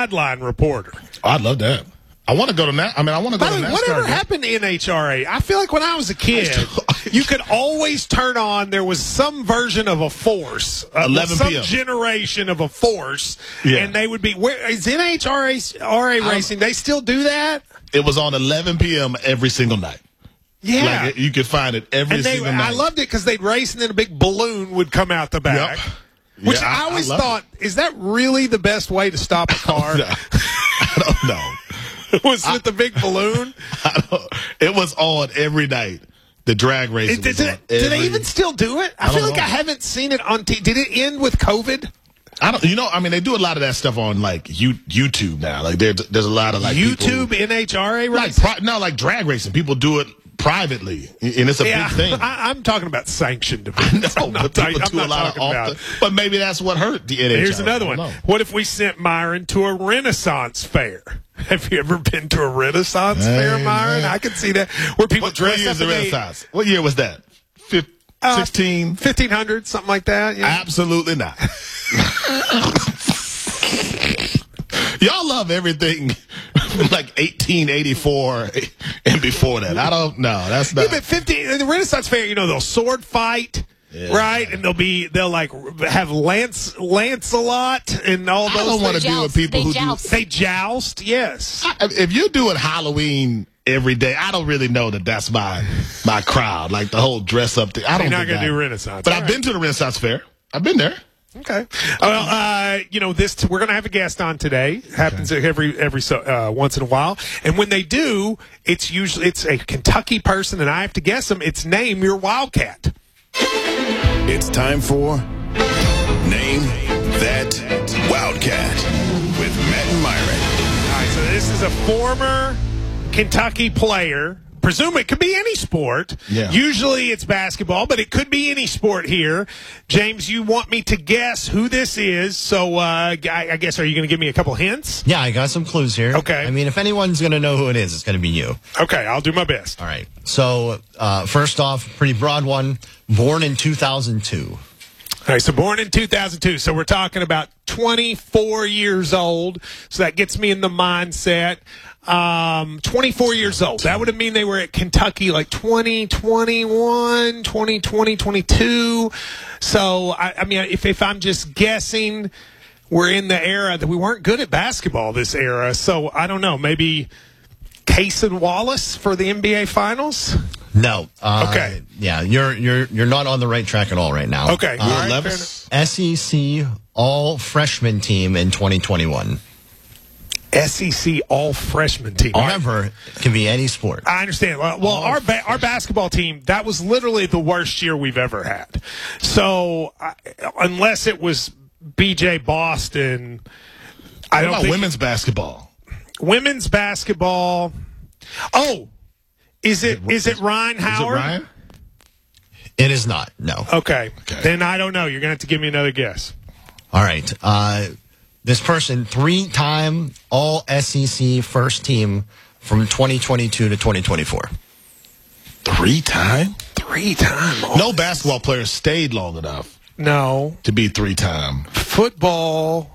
sideline reporter. Oh, I'd love that. I want to go to that. I want to go to NASCAR. Whatever happened to NHRA? I feel like when I was a kid, you could always turn on. There was some version of a force, 11 some p.m. generation of a force, Yeah. and they would be. Where is NHRA racing? They still do that? It was on 11 p.m. every single night. Yeah, Like, you could find it every single night. I loved it because they'd race and then a big balloon would come out the back. Yep. Which Yeah, I always love thought, is that really the best way to stop a car? I don't know. Was with the big balloon? It was on every night. The drag race. Do they even still do it? I feel like I haven't seen it on TV. Did it end with COVID? I don't. They do a lot of that stuff on like YouTube now. Like there's a lot of like YouTube people, NHRA racing. like drag racing. People do it privately, and it's a big thing. I'm talking about sanctioned events. No, but people do a lot of but maybe that's what hurt the NHRA. Here's another one. What if we sent Myron to a Renaissance fair? Have you ever been to a Renaissance fair, Myron? I could see that. Where people dress up. What year is the Renaissance? What year was that? 1500, something like that? Yeah. Absolutely not. Y'all love everything like 1884 and before that. I don't know. That's not. Yeah, but the Renaissance fair, they'll sword fight. Yeah. Right, and they'll like have Lancelot and all those. I don't want to do with people who joust. They joust. Yes. If you're doing Halloween every day, I don't really know that that's my crowd. Like the whole dress up thing. You're not going to do Renaissance, but I've been to the Renaissance fair. I've been there. Okay. Well, we're going to have a guest on today. Happens every once in a while, and when they do, it's a Kentucky person, and I have to guess them. It's Name Your Wildcat. It's time for Name That Wildcat with Matt and Myron. All right, so this is a former Kentucky player. Presume it could be any sport. Yeah. Usually it's basketball, but it could be any sport here. James, you want me to guess who this is, so I guess, are you going to give me a couple hints? Yeah, I got some clues here. Okay. If anyone's going to know who it is, it's going to be you. Okay, I'll do my best. All right. So, first off, pretty broad one. Born in 2002. All right, so born in 2002. So we're talking about 24 years old. So that gets me in the mindset. 24 years old. That would mean they were at Kentucky like 2021, 2020, 22. So, if I'm just guessing, we're in the era that we weren't good at basketball this era. So, I don't know. Maybe Cason Wallace for the NBA Finals? No. Okay. Yeah, you're not on the right track at all right now. Okay. SEC All-Freshman Team in 2021. SEC All-Freshman Team. Remember, it can be any sport. I understand. Well, our basketball team, that was literally the worst year we've ever had. So, unless it was B.J. Boston, I don't think... women's basketball? Women's basketball... Oh! Is it Ryan Howard? Is it Ryan? It is not, no. Okay. Then I don't know. You're going to have to give me another guess. All right. This person, 3-time All-SEC first team from 2022 to 2024. 3-time? 3-time. No basketball player stayed long enough. No. To be 3-time. Football.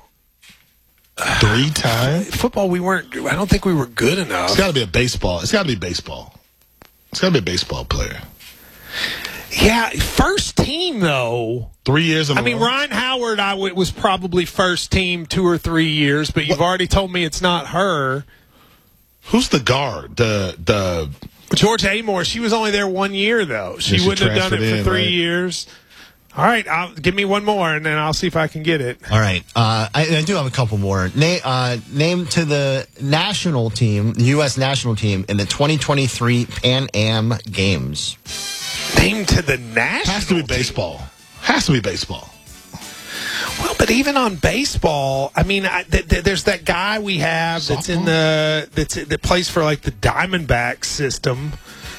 3-time? Football, I don't think we were good enough. It's got to be a baseball. It's got to be baseball. It's got to be a baseball player. Yeah, first team, though. 3 years in a row. Ryan Howard, was probably first team 2 or 3 years, but you've already told me it's not her. Who's the guard? The George Amore. She was only there 1 year, though. She wouldn't have done it for 3 years. All right, give me one more, and then I'll see if I can get it. All right. I do have a couple more. Name to the national team, the U.S. national team, in the 2023 Pan Am Games. Name to the national Has to be baseball. Has to be baseball. Well, but even on baseball, there's that guy we have that's that plays for like the Diamondbacks system.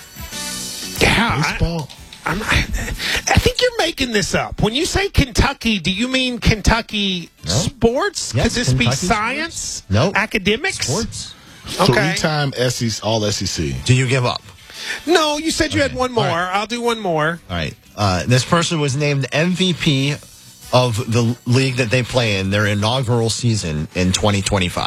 Yeah, baseball. I think you're making this up. When you say Kentucky, do you mean Kentucky sports? Yes, Could this Kentucky be science? Sports. No. Academics? Sports. Okay. 3-time All-SEC. Do you give up? No, you said you had one more. Right. I'll do one more. All right. This person was named MVP of the league that they play in their inaugural season in 2025.